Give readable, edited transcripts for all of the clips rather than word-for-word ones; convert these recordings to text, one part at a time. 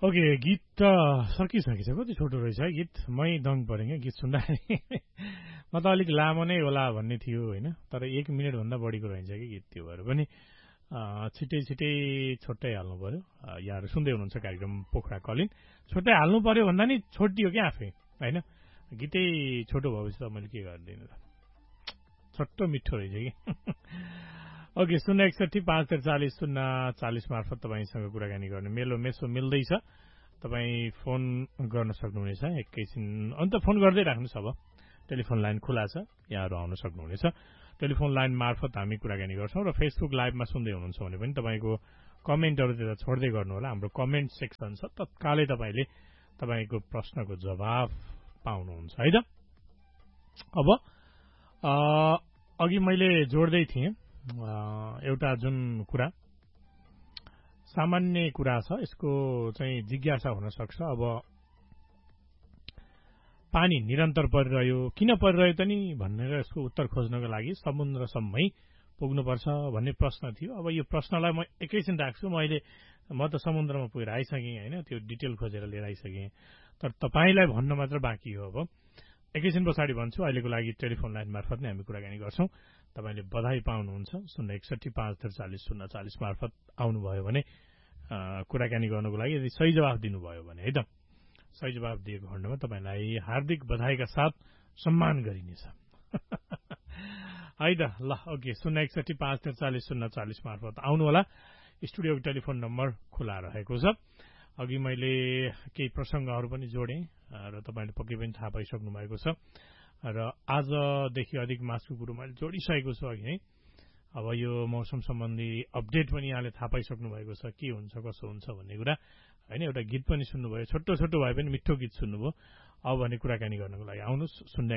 Okay, गीत त सकिसकेछ। कति छोटो रहेछ है गीत। मै दङ परेँ क्या गीत सुन्दाखेरि। म त अलिक लामो नै होला भन्ने थियो होइन, तर 1 मिनटभन्दा बढीको रहन्छ कि गीत। त्यो भएर पनि छिट्टै छिट्टै छोट्टै हाल्नु पर्यो। यहाँहरू सुन्दै हुनुहुन्छ कार्यक्रम पोखरा कलिन। छोट्टै हाल्नु पर्यो भन्दा नि छोटियो क्या आफै होइन। गीतै छोटो भएपछि त मैले के गरिदिनु त। छोटो मिठो रहेछ कि। ओके, 061-543-040 मार्फत तपाईँसँग कुराकानी गर्ने मेसो मिल्दैछ। तपाईँ फोन गर्न सक्नुहुनेछ एकैछिन। अन्त फोन गर्दै राख्नुहोस्। अब टेलिफोन लाइन खुला छ, यहाँहरू आउन सक्नुहुनेछ। टेलिफोन लाइन मार्फत हामी कुराकानी गर्छौँ र फेसबुक लाइभमा सुन्दै हुनुहुन्छ भने पनि तपाईँको कमेन्टहरू त्यता छोड्दै गर्नु होला। हाम्रो कमेन्ट सेक्सन छ, तत्कालै तपाईँले तपाईँको प्रश्नको जवाफ पाउनुहुन्छ है त। अब अघि मैले जोड्दै थिएँ एउटा जुन कुरा सामान्य कुरा छ, यसको चाहिँ जिज्ञासा हुन सक्छ। अब पानी निरन्तर परिरह्यो, किन परिरह्यो त नि भनेर यसको उत्तर खोज्नको लागि समुद्रसम्मै पुग्नुपर्छ भन्ने प्रश्न थियो। अब यो प्रश्नलाई म एकैछिन राख्छु। म त समुद्रमा पुगेर आइसकेँ होइन, त्यो डिटेल खोजेर लिएर आइसकेँ। तर तपाईँलाई भन्न मात्र बाँकी हो। अब एकैछिन पछाडि भन्छु। अहिलेको लागि टेलिफोन लाइन मार्फत नै हामी कुराकानी गर्छौँ। तपाईँले बधाई पाउनुहुन्छ। 061-543-040 मार्फत आउनुभयो भने कुराकानी गर्नुको लागि, यदि सही जवाफ दिनुभयो भने है त। सही जवाफ दिएको खण्डमा तपाईँलाई हार्दिक बधाईका साथ सम्मान गरिनेछ है त। ल ओके, 061-543-040 मार्फत आउनु होला। स्टुडियोको टेलिफोन नम्बर खुला रहेको छ। अघि मैले केही प्रसङ्गहरू पनि जोडेँ र तपाईँले पक्कै पनि थाहा पाइसक्नु भएको छ। र आजदेखि अधिक मासको कुरो मैले जोडिसकेको छु अघि है। अब यो मौसम सम्बन्धी अपडेट पनि यहाँले थाहा पाइसक्नु भएको छ, के हुन्छ कसो हुन्छ भन्ने कुरा होइन। एउटा गीत पनि सुन्नुभयो, छोटो छोटो भए पनि मिठो गीत सुन्नुभयो। अब भने कुराकानी गर्नको लागि आउनुहोस्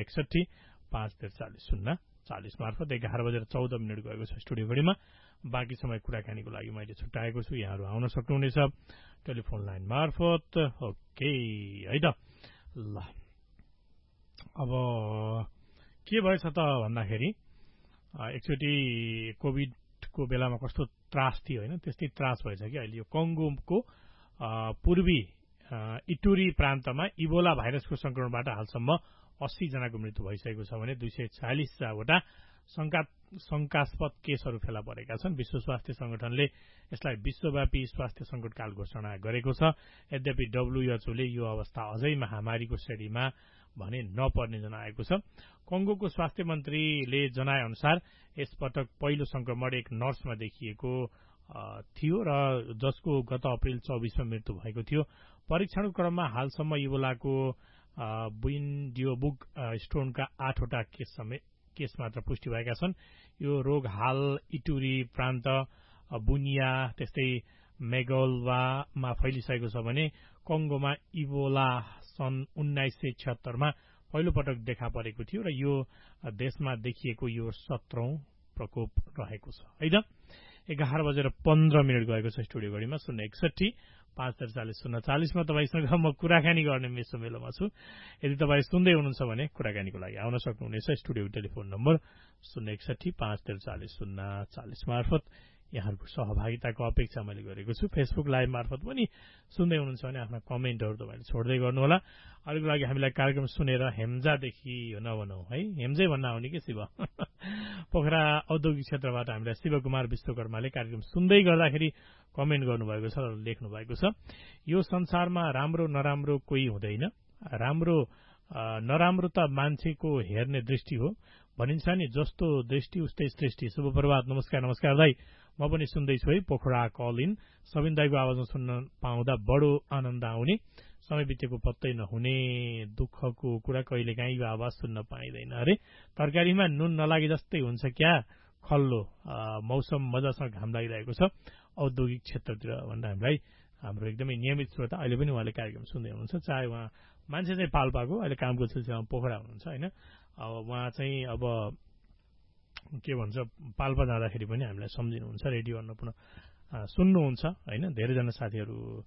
061-543-040 मार्फत। 11:14 गएको छ स्टुडियो घडीमा। बाँकी समय कुराकानीको लागि मैले छुट्याएको छु, यहाँहरू आउन सक्नुहुनेछ टेलिफोन लाइन मार्फत। ओके है त। ल अब के भएछ त भन्दाखेरि एकचोटि कोभिडको बेलामा कस्तो त्रास थियो होइन, त्यस्तै त्रास भएछ कि अहिले यो कङ्गोको पूर्वी इटुरी प्रान्तमा इबोला भाइरसको संक्रमणबाट हालसम्म 80 जनाको मृत्यु भइसकेको छ भने 246वटा शंकास्पद केसहरू फेला परेका छन्। विश्व स्वास्थ्य संगठनले यसलाई विश्वव्यापी स्वास्थ्य संकटकाल घोषणा गरेको छ। यद्यपि WHO ले यो अवस्था अझै महामारीको श्रेणीमा भने नपर्ने जनाएको छ। कङ्गोको स्वास्थ्य मन्त्रीले जनाए अनुसार यसपटक पहिलो संक्रमण एक नर्समा देखिएको थियो र जसको गत अप्रिल 24 मा मृत्यु भएको थियो। परीक्षणको क्रममा हालसम्म इबोलाको बुइन्डियोबुग स्टोनका 8वटा केस मात्र पुष्टि भएका छन्। यो रोग हाल इटुरी प्रान्त, बुनिया त्यस्तै मेगोल्वामा फैलिसकेको छ भने कङ्गोमा इबोला सन् 1976 मा पहिलो पटक देखा परेको थियो र यो देशमा देखिएको यो 17औं प्रकोप रहेको छ है त। 11:15 गएको छ स्टुडियो घडीमा। 061-543-040 मा तपाईँसँग म कुराकानी गर्ने मेलोमा छु। यदि तपाईँ सुन्दै हुनुहुन्छ भने कुराकानीको लागि आउन सक्नुहुनेछ। स्टुडियो टेलिफोन नम्बर 061-543-040 मार्फत यहाँहरूको सहभागिताको अपेक्षा मैले गरेको छु। फेसबुक लाइभ मार्फत पनि सुन्दै हुनुहुन्छ भने आफ्ना कमेन्टहरू तपाईँले छोड्दै गर्नुहोला। अहिलेको लागि हामीलाई कार्यक्रम सुनेर हेम्जादेखि नभनौँ है, हेम्जै भन्न आउने के शिव पोखरा औद्योगिक क्षेत्रबाट हामीलाई शिवकुमार विश्वकर्माले कार्यक्रम सुन्दै गर्दाखेरि कमेन्ट गर्नुभएको छ र लेख्नु भएको छ। यो संसारमा राम्रो नराम्रो कोही हुँदैन, राम्रो नराम्रो त मान्छेको हेर्ने दृष्टि हो भनिन्छ नि, जस्तो दृष्टि उस्तै सृष्टि। शुभ प्रभात। नमस्कार दाई, म पनि सुन्दैछु है पोखरा कल इन। सबिन दाईको आवाजमा सुन्न पाउँदा बडो आनन्द आउने, समय बितेको पत्तै नहुने, दुःखको कुरा कहिलेकाहीँ यो आवाज सुन्न पाइँदैन। अरे तरकारीमा नुन नलागे जस्तै हुन्छ क्या, खल्लो मौसम मजासँग घाम लागिरहेको छ औद्योगिक क्षेत्रतिर भन्दा हामीलाई हाम्रो एकदमै नियमित श्रोता अहिले पनि उहाँले कार्यक्रम सुन्दै हुनुहुन्छ। चाहे उहाँ मान्छे चाहिँ पाल्पाको अहिले कामको सिलसिलामा पोखरा हुनुहुन्छ होइन। अब उहाँ चाहिँ अब के भन्छ पाल्पा जाँदाखेरि पनि हामीलाई सम्झिनुहुन्छ, रेडियो अन्नपूर्ण सुन्नुहुन्छ होइन। धेरैजना साथीहरू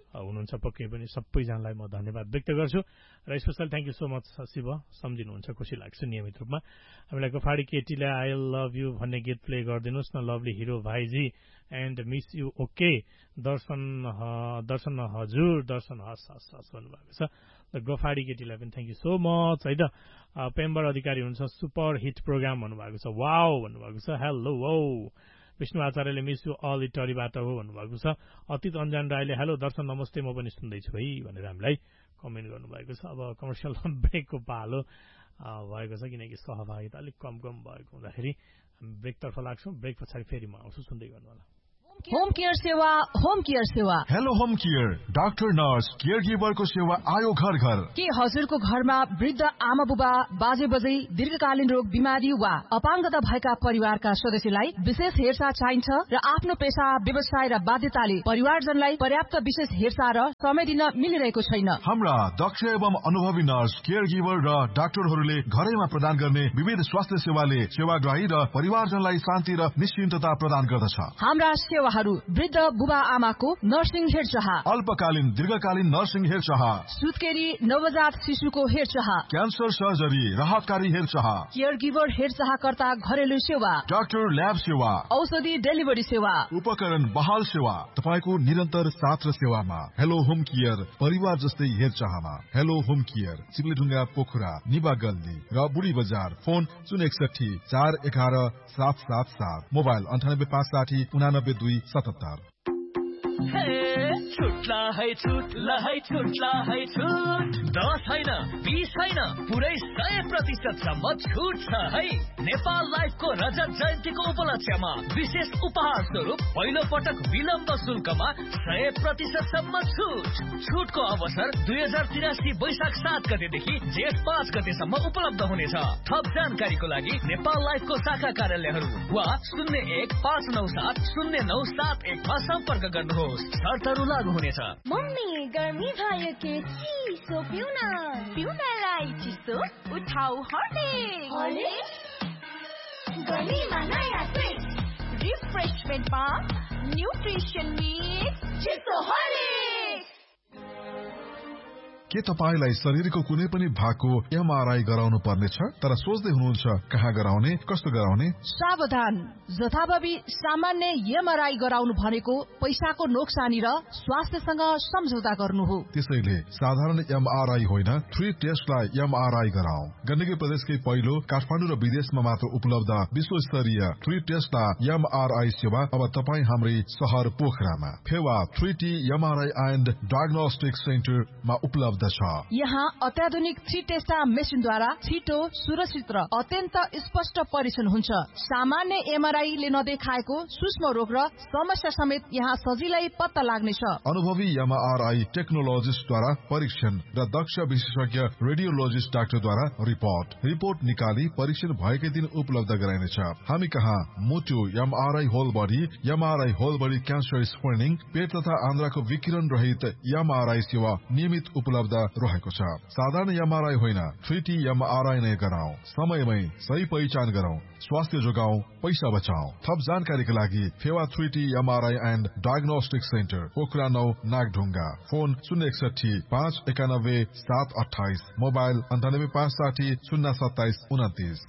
हुनुहुन्छ पक्कै पनि सबैजनालाई म धन्यवाद व्यक्त गर्छु र special thank you so much Shiv सम्झिनुहुन्छ खुसी लाग्छ नियमित रूपमा हामीलाई गफाडी केटीलाई आई लभ यु भन्ने गीत प्ले गरिदिनुहोस् न लभली हिरो भाइजी एन्ड मिस यु ओके दर्शन हजुर दर्शन हस् हस् हस् भन्नुभएको छ र गफाडी केटीलाई पनि थ्याङ्क यू सो मच है त पेम्बर अधिकारी हुनुहुन्छ सुपर हिट प्रोग्राम भन्नुभएको छ वाउ भन्नुभएको छ हेलो वाउ विष्णु आचार्यले मिस यु अल इटरीबाट हो भन्नुभएको छ अतीत अन्जान राईले हेलो दर्शन नमस्ते म पनि सुन्दैछु है भनेर हामीलाई कमेन्ट गर्नुभएको छ अब कमर्सियल ब्रेकको पालो भएको छ किनकि सहभागिता अलिक कम भएको हुँदाखेरि ब्रेकतर्फ लाग्छौँ ब्रेक पछाडि फेरि म आउँछु सुन्दै गर्नु होला होम केयर सेवा hello home care doctor nurse care गिभरको सेवा आयो घर घर के हजुरको घरमा वृद्ध आमा बुबा बाजे बजै दीर्घकालीन रोग बिमारी वा अपाङ्गता भएका परिवारका सदस्यलाई विशेष हेरचाह चाहिन्छ र आफ्नो पेशा व्यवसाय र बाध्यताले परिवारजनलाई पर्याप्त विशेष हेरचाह र समय दिन मिलिरहेको छैन हाम्रा दक्ष एवं अनुभवी नर्स केयर गिभर र डाक्टरहरूले घरैमा प्रदान गर्ने विविध स्वास्थ्य सेवाले सेवाग्राही र परिवारजनलाई शान्ति र निश्चिन्तता प्रदान गर्दछ हाम्रा वृद्ध बुबा आमाको नर्सिङ हेरचाह अल्पकालीन दीर्घकालीन नर्सिङ हेरचाह सुत्केरी नवजात शिशुको हेरचाह क्यान्सर सर्जरी राहतकारी हेरचाह केयर गिभर हेरचाहकर्ता घरेलु सेवा डाक्टर ल्याब सेवा औषधि डेलिभरी सेवा उपकरण बहाल सेवा तपाईको निरन्तर साथ र सेवामा हेलो होम केयर परिवार जस्तै हेरचाहमा हेलो होम केयर चिप्लेढुङ्गा पोखरा निबा गल्ली र बुढी बजार फोन 061 411 777 मोबाइल 9856 77 छुट्ला है छुट 10 होइन 20 होइन पुरै 100% सम्म छुट छ है नेपाल लाइफको रजत जयन्तीको उपलक्ष्यमा विशेष उपहार स्वरूप पहिलो पटक विलम्ब शुल्कमा 100% सम्म छुटको अवसर 2083 वैशाख 7 गतेदेखि जेठ 5 गतेसम्म उपलब्ध हुनेछ थप जानकारीको लागि नेपाल लाइफको शाखा कार्यालयहरू वा 0159709771 मा सम्पर्क गर्नुहोस् शर्तहरू लागू हुनेछ मम्मी गर्मी भयो के चिसो पिउनलाई चिसो उठाउ हर्लिक्स गर्मीमा नयाँ ट्विस्ट रिफ्रेशमेन्टमा न्युट्रिसन मिक्स चिसो हर्लिक्स के तपाईलाई शरीरको कुनै पनि भागको एमआरआई गराउनु पर्नेछ तर सोच्दै हुनुहुन्छ कहाँ गराउने कस्तो गराउने सावधान जथाभावी सामान्य एमआरआई गराउनु भनेको पैसाको नोक्सानी र स्वास्थ्यसँग सम्झौता गर्नु हो त्यसैले साधारण एमआरआई होइन 3 टेस्टलाई एमआरआई गराऊ गण्डकी प्रदेशकै पहिलो काठमाडौँ र विदेशमा मात्र उपलब्ध विश्वस्तरीय 3 टेस्टलाई एमआरआई सेवा अब तपाई हाम्रै शहर पोखरामा Phewa 3T MRI and diagnostic सेन्टरमा उपलब्ध यहाँ अत्याधुनिक 3 टेस्टा मेसिनद्वारा छिटो सुरक्षित र अत्यन्त स्पष्ट परीक्षण हुन्छ सामान्य एमआरआई ले नदेखाएको सूक्ष्म रोग र समस्या समेत यहाँ सजिलै पत्ता लाग्नेछ अनुभवी एमआरआई टेक्नोलोजिस्टद्वारा परीक्षण र दक्ष विशेषज्ञ रेडियोलोजिस्ट डाक्टरद्वारा रिपोर्ट निकाली परीक्षण भएकै दिन उपलब्ध गराइनेछ हामी कहाँ मुटु MRI whole body cancer screening पेट तथा आन्द्राको विकिरण रहित एमआरआई सेवा नियमित उपलब्ध रहेको छ साधारण एमआरआई होइन 3T एमआरआई नै गराऊ समयमै सही पहिचान गरौं स्वास्थ्य जोगाऊ पैसा बचाऊ थप जानकारीका लागि Phewa 3T MRI and diagnostic centre Pokhara 9 Nagdhunga phone 061 591 728 mobile 9856 027 29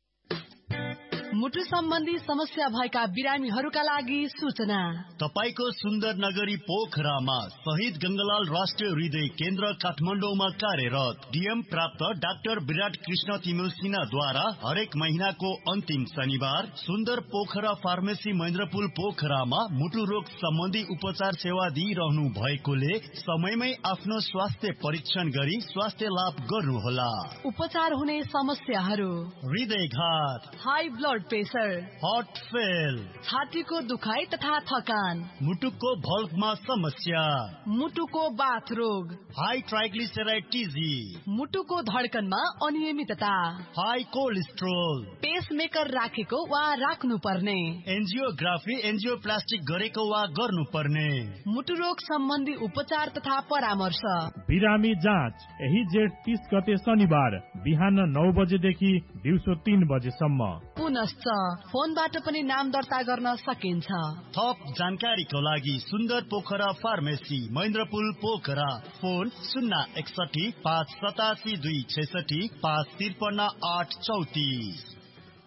मुटु सम्बन्धी समस्या भएका बिरामीहरूका लागि सूचना तपाईको सुन्दर नगरी पोखरामा शहीद गंगालाल राष्ट्रिय हृदय केन्द्र काठमाडौँमा कार्यरत डीएम प्राप्त डाक्टर विराट कृष्ण तिमिल सिन्हाद्वारा हरेक महिनाको अन्तिम शनिबार सुन्दर पोखरा फार्मेसी महेन्द्रपुल पोखरामा मुटु रोग सम्बन्धी उपचार सेवा दिइरहनु भएकोले समयमै आफ्नो स्वास्थ्य परीक्षण गरी स्वास्थ्य लाभ गर्नुहोला उपचार हुने समस्याहरू हृदयघात high blood pressure heart fail छातीको दुखाइ तथा थकान मुटुको भल्भमा समस्या मुटुको बाथ रोग हाई ट्राइग्लिसराइड टिजी मुटुको धड्कनमा अनियमितता हाई कोलेस्ट्रोल पेसमेकर राखेको वा राख्नु पर्ने एन्जियोग्राफी एन्जियोप्लास्टिक गरेको वा गर्नुपर्ने मुटु रोग सम्बन्धी उपचार तथा परामर्श बिरामी जाँच यही जेठ 30 गते शनिबार बिहान 9 बजेदेखि दिउँसो 3 बजेसम्म। पुनश्च फोनबाट पनि नाम दर्ता गर्न सकिन्छ। थप जानकारीको लागि सुन्दर पोखरा फार्मेसी, महेन्द्रपुल पोखरा। फोन 061 587 266 553 834।